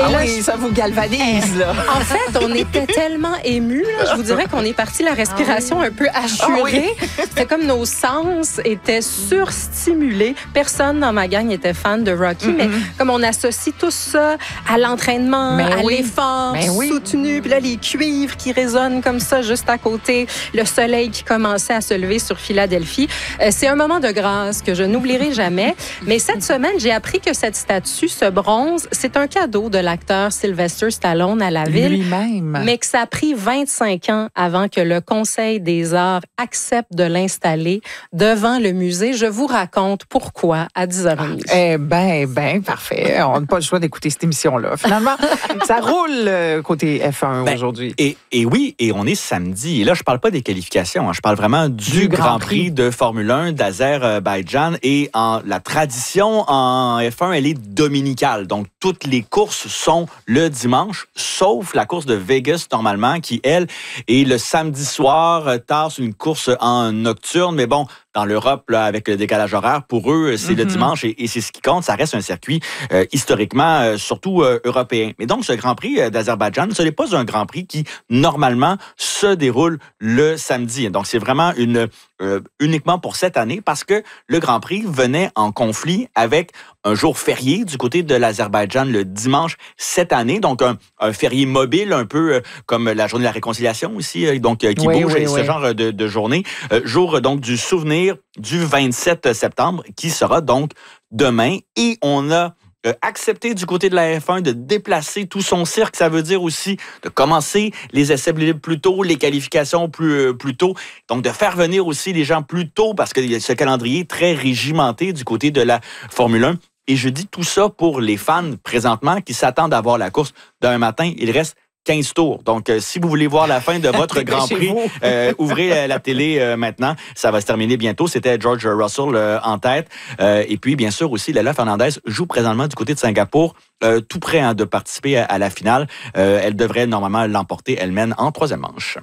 là, oui, ça vous galvanise, là. En fait, on était tellement émus, là, je vous dirais qu'on est parti la respiration un peu assurée. C'était comme nos sens étaient surstimulés. Personne dans ma gang était fan de Rocky, mais comme on associe tout ça à l'entraînement, à l'effort soutenu, puis là, les cuivres qui résonnent comme ça juste à côté, le soleil qui commençait à se lever sur Philadelphie. C'est un moment de grâce que je n'oublierai jamais. Mais cette semaine, j'ai appris que cette statue, ce bronze, c'est un cadeau de l'acteur Sylvester Stallone à la ville. Lui-même. Mais que ça a pris 25 ans avant que le Conseil des arts accepte de l'installer devant le musée. Je vous raconte pourquoi à 10h30. Eh bien, parfait. On n'a pas le choix d'écouter cette émission-là. Finalement, ça roule côté F1 aujourd'hui. Et oui, et on est samedi. Et là, je ne parle pas des qualifications. Je parle vraiment du Grand Prix de Formule 1 d'Azerbaïdjan. Et la tradition en F1, elle est dominicale. Donc, toutes les courses sont le dimanche, sauf la course de Vegas, normalement, qui, elle, est le samedi soir, tard, c'est une course en nocturne. Mais bon, dans l'Europe, là, avec le décalage horaire, pour eux, c'est le dimanche et c'est ce qui compte. Ça reste un circuit historiquement, surtout européen. Mais donc, ce Grand Prix d'Azerbaïdjan, ce n'est pas un Grand Prix qui, normalement, se déroule le samedi. Donc, c'est vraiment uniquement pour cette année parce que le Grand Prix venait en conflit avec un jour férié du côté de l'Azerbaïdjan le dimanche cette année. Donc, un férié mobile, un peu comme la journée de la réconciliation aussi, donc qui bouge, ce genre de journée. Jour, donc, du souvenir du 27 septembre, qui sera donc demain. Et on a accepté du côté de la F1 de déplacer tout son cirque. Ça veut dire aussi de commencer les essais plus tôt, les qualifications plus tôt. Donc, de faire venir aussi les gens plus tôt parce qu'il y a ce calendrier très régimenté du côté de la Formule 1. Et je dis tout ça pour les fans présentement qui s'attendent à voir la course demain matin. Il reste 15 tours. Donc, si vous voulez voir la fin de votre Grand Prix, ouvrez la télé maintenant. Ça va se terminer bientôt. C'était George Russell en tête. Et puis, bien sûr, aussi, Leila Fernandez joue présentement du côté de Singapour, tout prêt de participer à la finale. Elle devrait normalement l'emporter. Elle mène en troisième manche.